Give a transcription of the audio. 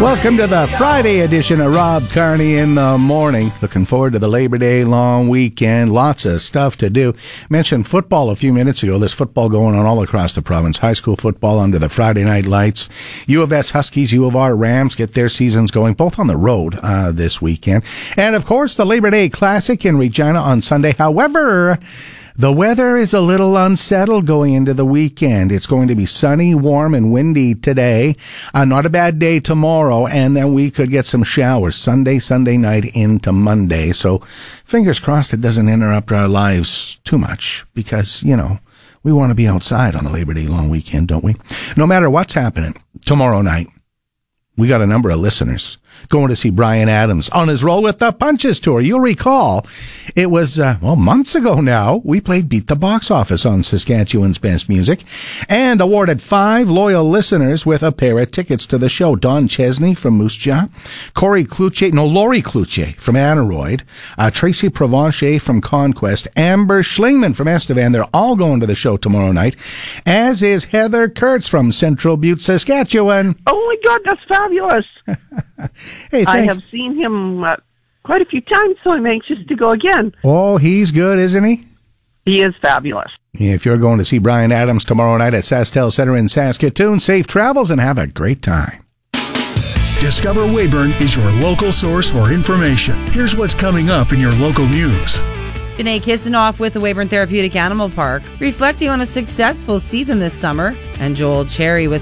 Welcome to the Friday edition of Rob Carney in the Morning. Looking forward to the Labor Day long weekend. Lots of stuff to do. Mentioned football a few minutes ago. There's football going on all across the province. High school football under the Friday night lights. U of S Huskies, U of R Rams get their seasons going, both on the road this weekend. And, of course, the Labor Day Classic in Regina on Sunday. However, the weather is a little unsettled going into the weekend. It's going to be sunny, warm, and windy today. Not a bad day tomorrow, and then we could get some showers Sunday night into Monday. So fingers crossed it doesn't interrupt our lives too much because, you know, we want to be outside on the Labor Day long weekend, don't we? No matter what's happening tomorrow night, we got a number of listeners going to see Bryan Adams on his Roll with the Punches tour. You'll recall it was, months ago now, we played Beat the Box Office on Saskatchewan's Best Music and awarded 5 loyal listeners with a pair of tickets to the show. Don Chesney from Moose Jaw, Lori Cloutier from Aneroid, Tracy Provencher from Conquest, Amber Schlingman from Estevan. They're all going to the show tomorrow night, as is Heather Kurtz from Central Butte, Saskatchewan. Oh my God, that's fabulous. Hey, thanks. I have seen him quite a few times, so I'm anxious to go again. Oh, he's good, isn't he? He is fabulous. If you're going to see Bryan Adams tomorrow night at SaskTel Center in Saskatoon, safe travels and have a great time. Discover Weyburn is your local source for information. Here's what's coming up in your local news. Danae Kisanoff with the Weyburn Therapeutic Animal Park, reflecting on a successful season this summer, and Joel Cherry with